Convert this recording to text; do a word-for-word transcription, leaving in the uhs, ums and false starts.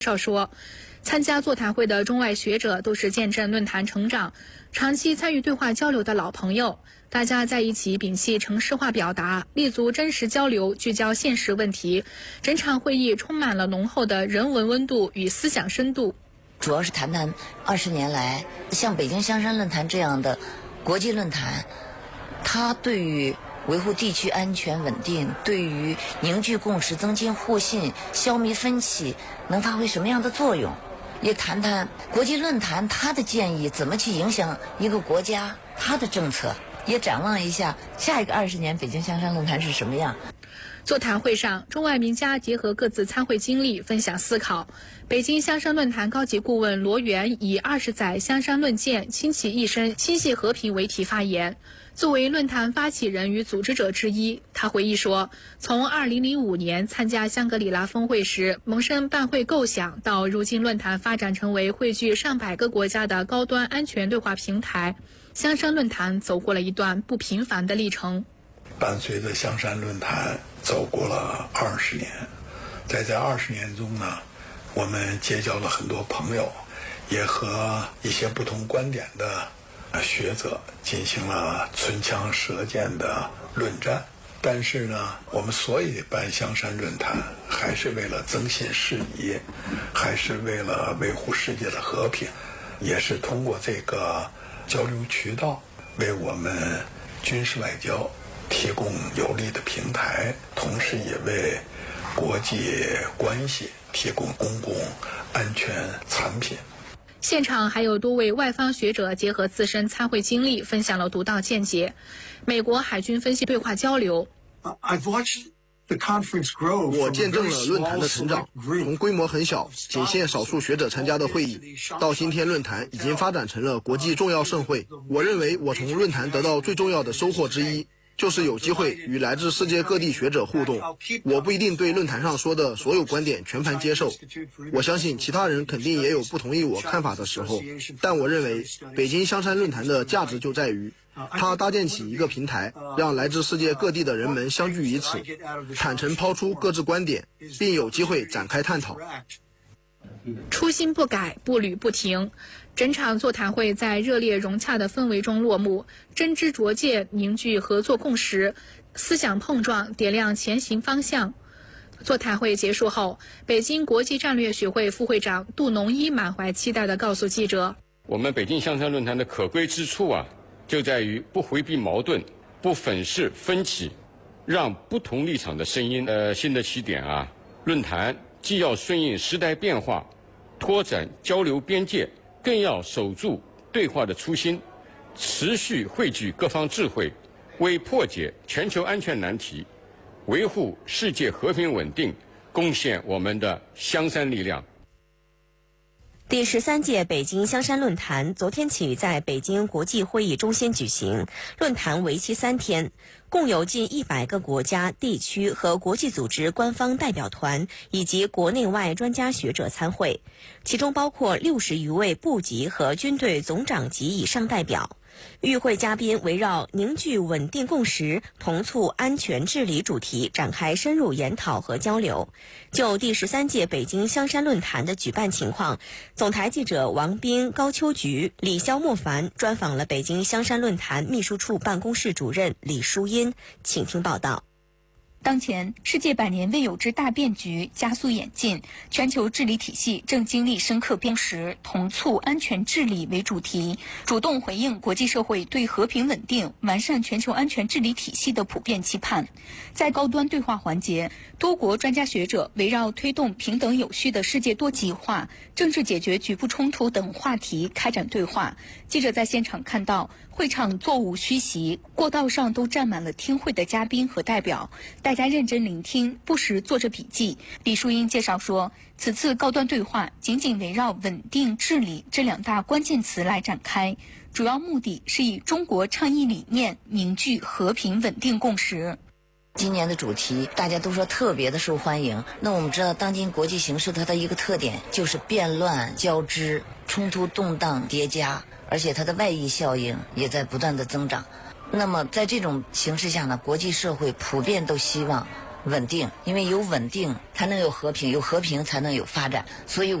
绍说，参加座谈会的中外学者都是见证论坛成长、长期参与对话交流的老朋友，大家在一起摒弃程式化表达，立足真实交流，聚焦现实问题。整场会议充满了浓厚的人文温度与思想深度。 主要是谈谈二十年来，像北京香山论坛这样的国际论坛，它对于维护地区安全稳定，对于凝聚共识、增进互信、消弭分歧，能发挥什么样的作用？也谈谈国际论坛它的建议怎么去影响一个国家它的政策，也展望一下下一个二十年北京香山论坛是什么样。 座谈会上，中外名家结合各自参会经历，分享思考。北京香山论坛高级顾问罗源以“二十载香山论剑，倾其一生心系和平”为题发言。作为论坛发起人与组织者之一，他回忆说，从二零零五年参加香格里拉峰会时萌生办会构想，到如今论坛发展成为汇聚上百个国家的高端安全对话平台，香山论坛走过了一段不平凡的历程。 伴随着香山论坛走过了二十年，在这二十年中呢，我们结交了很多朋友，也和一些不同观点的学者进行了唇枪舌剑的论战。但是呢，我们所以办香山论坛，还是为了增信事宜，还是为了维护世界的和平，也是通过这个交流渠道，为我们军事外交提供有力的平台，同时也为国际关系提供公共安全产品。 现场还有多位外方学者结合自身参会经历，分享了独到见解。美国海军分析对话交流。 我见证了论坛的成长，从规模很小、仅限少数学者参加的会议，到今天论坛已经发展成了国际重要盛会。我认为我从论坛得到最重要的收获之一，就是有机会与来自世界各地学者互动。我不一定对论坛上说的所有观点全盘接受，我相信其他人肯定也有不同意我看法的时候，但我认为北京香山论坛的价值就在于它搭建起一个平台，让来自世界各地的人们相聚于此，坦诚抛出各自观点，并有机会展开探讨。 初心不改，步履不停。整场座谈会在热烈融洽的氛围中落幕，真知灼见，凝聚合作共识，思想碰撞，点亮前行方向。座谈会结束后，北京国际战略学会副会长杜农一满怀期待地告诉记者：“ 我们北京香山论坛的可贵之处啊，就在于不回避矛盾，不粉饰分歧，让不同立场的声音呃新的起点啊。论坛既要顺应时代变化，拓展交流边界，更要守住对话的初心，持续汇聚各方智慧，为破解全球安全难题，维护世界和平稳定，贡献我们的香山力量。” 第十三届北京香山论坛昨天起在北京国际会议中心举行，论坛为期三天，共有近一百个国家、地区和国际组织官方代表团以及国内外专家学者参会，其中包括六十余位部级和军队总长级以上代表。与会嘉宾围绕凝聚稳定共识、同促安全治理主题展开深入研讨和交流。就第十三届北京香山论坛的举办情况，总台记者王斌、高秋菊、李肖莫凡专访了北京香山论坛秘书处办公室主任李淑英，请听报道。 当前，世界百年未有之大变局加速演进，全球治理体系正经历深刻变时，同促安全治理为主题，主动回应国际社会对和平稳定、完善全球安全治理体系的普遍期盼。在高端对话环节，多国专家学者围绕推动平等有序的世界多极化、政治解决局部冲突等话题开展对话。记者在现场看到，会场座无虚席，过道上都站满了听会的嘉宾和代表，大家认真聆听，不时做着笔记。李淑英介绍说，此次高端对话紧紧围绕稳定治理这两大关键词来展开，主要目的是以中国倡议理念凝聚和平稳定共识。 今年的主题大家都说特别的受欢迎，那我们知道当今国际形势它的一个特点就是变乱交织，冲突动荡叠加，而且它的外溢效应也在不断的增长。那么在这种形势下呢，国际社会普遍都希望稳定，因为有稳定才能有和平，有和平才能有发展，所以